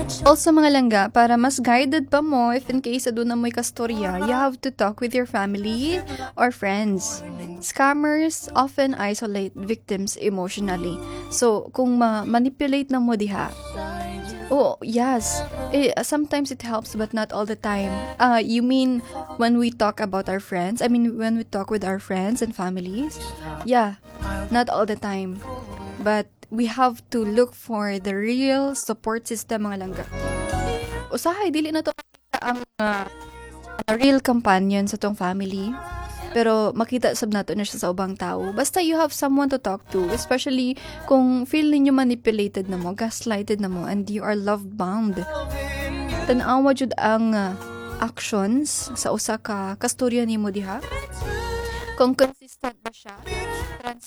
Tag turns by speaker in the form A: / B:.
A: Also mga langga, para mas guided pa mo, if in case aduna mo'y kastorya, you have to talk with your family or friends. Scammers often isolate victims emotionally. So, kung manipulate na mo diha, oh, yes. Sometimes it helps, but not all the time. You mean when we talk about our friends? I mean, when we talk with our friends and families? Yeah, not all the time. But we have to look for the real support system, mga langga. Usahay, dili na to ang real companion sa tong family. Pero makita sab nato na siya sa ubang tao. Basta you have someone to talk to, especially kung feel ninyo manipulated na mo, gaslighted na mo, and you are love-bound. Tanawa jud ang actions sa usa ka kastorya nimo diha. Kung consistent ba siya,